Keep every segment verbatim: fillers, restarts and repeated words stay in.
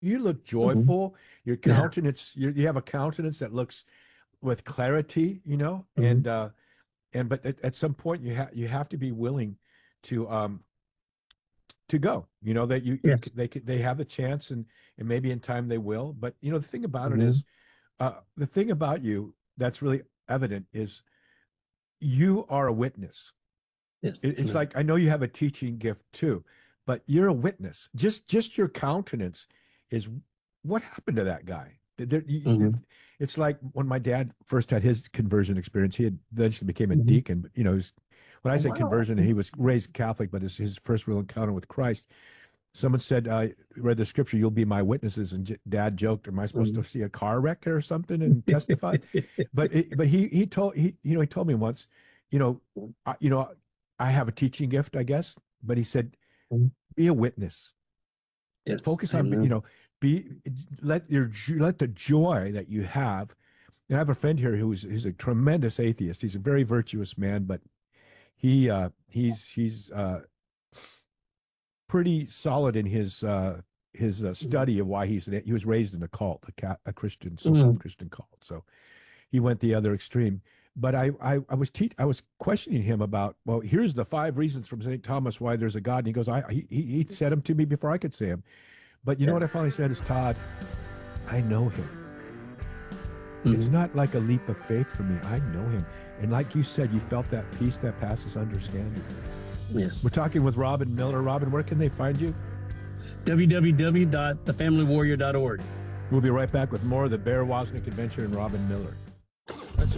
you look Hmm. joyful. Your Yeah. countenance, you, you have a countenance that looks with clarity, you know, Hmm. and uh and but at, at some point you have you have to be willing to um to go. You know that you you Yes. they they have the chance, and and maybe in time they will. But you know the thing about it Hmm. is, uh the thing about you that's really evident is you are a witness. Yes. It, it's Amen. like I know you have a teaching gift too, but you're a witness. Just just your countenance is what happened to that guy. There- you- it- Hmm. it's like when my dad first had his conversion experience. He had eventually became a Hmm. deacon. But you know, he was, when I Oh, say wow. conversion, he was raised Catholic, but his, his first real encounter with Christ. Someone said, uh, read the scripture, "You'll be my witnesses," and J- Dad joked, "Am I supposed to Mhm. see a car wreck or something and testify?" But it, but he he told he you know he told me once, you know, I, you know, I have a teaching gift, I guess, but he said, "Be a witness. Yes. Focus on you Amen. know, be let your let the joy that you have." And I have a friend here who's who's a tremendous atheist. He's a very virtuous man, but he uh, he's he's uh, pretty solid in his uh, his uh, study of why he's an, he was raised in a cult, a, cat, a Christian, so-called Mm. Christian cult. So he went the other extreme. But I I, I was te- I was questioning him about, well, here's the five reasons from Saint Thomas why there's a God, and he goes, I he he said them to me before I could say them. But you know Yeah. what I finally said is, Todd, I know him. It's Hmm. not like a leap of faith for me. I know him, and like you said, you felt that peace that passes understanding. We're Yes. talking with Robin Miller. Robin, where can they find you? w w w dot the family warrior dot org. We'll be right back with more of the Bear Wozniak Adventure and Robin Miller. That's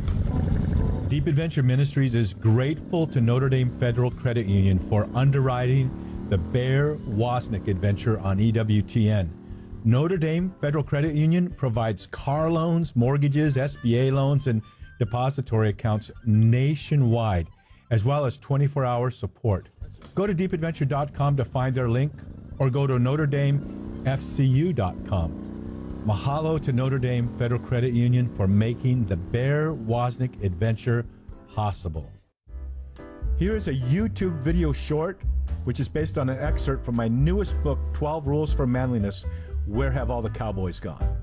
Deep Adventure Ministries is grateful to Notre Dame Federal Credit Union for underwriting the Bear Wozniak Adventure on E W T N. Notre Dame Federal Credit Union provides car loans, mortgages, S B A loans, and depository accounts nationwide, as well as twenty-four hour support. Go to deep adventure dot com to find their link, or go to notre dame f c u dot com. Mahalo to Notre Dame Federal Credit Union for making the Bear Wozniak Adventure possible. Here is a YouTube video short, which is based on an excerpt from my newest book, twelve Rules for Manliness, Where Have All the Cowboys Gone?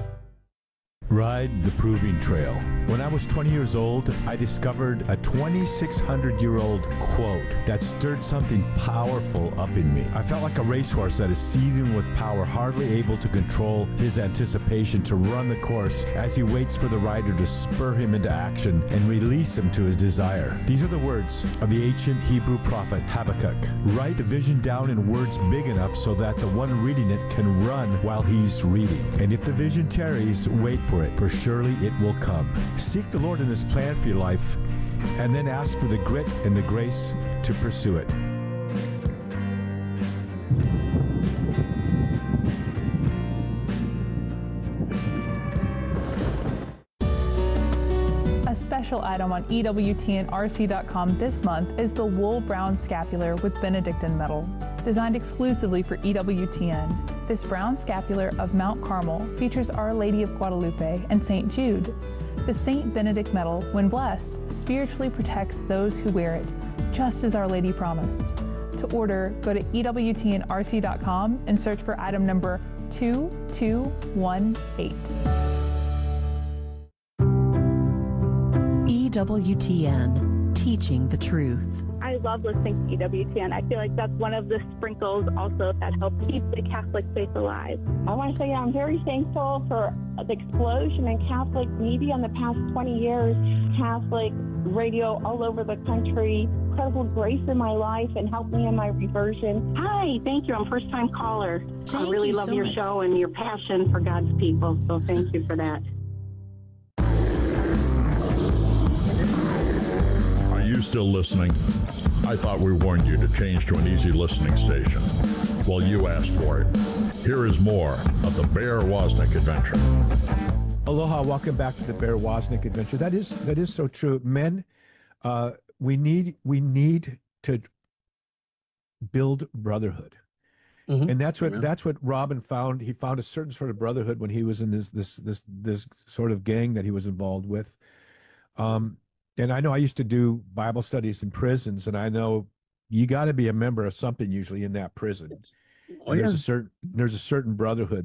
Ride the Proving Trail. When I was twenty years old, I discovered a twenty-six hundred year old quote that stirred something powerful up in me. I felt like a racehorse that is seething with power, hardly able to control his anticipation to run the course as he waits for the rider to spur him into action and release him to his desire. These are the words of the ancient Hebrew prophet Habakkuk. Write the vision down in words big enough so that the one reading it can run while he's reading. And if the vision tarries, wait for it, for surely it will come. Seek the Lord in his plan for your life, and then ask for the grit and the grace to pursue it. A special item on E W T N R C dot com this month is the Wool Brown Scapular with Benedictine metal, designed exclusively for E W T N. This brown scapular of Mount Carmel features Our Lady of Guadalupe and Saint Jude. The Saint Benedict medal, when blessed, spiritually protects those who wear it, just as Our Lady promised. To order, go to E W T N R C dot com and search for item number two two one eight. E W T N, teaching the truth. I love listening to E W T N. I feel like that's one of the sprinkles also that help keep the Catholic faith alive. I want to say I'm very thankful for the explosion in Catholic media in the past twenty years, Catholic radio all over the country, incredible grace in my life and helped me in my reversion. Hi, thank you. I'm a first-time caller. Thank I really you love so your much. show and your passion for God's people, so thank you for that. Are you still listening? I thought we warned you to change to an easy listening station. Well, you asked for it. Here is more of the Bear Wozniak Adventure. Aloha, welcome back to the Bear Wozniak Adventure. That is that is so true. Men, uh, we need we need to build brotherhood. Hmm. And that's what Amen. that's what Robin found. He found a certain sort of brotherhood when he was in this this this this sort of gang that he was involved with. Um, and I know I used to do Bible studies in prisons, and I know you got to be a member of something usually in that prison. Oh, And there's yeah. a certain there's a certain brotherhood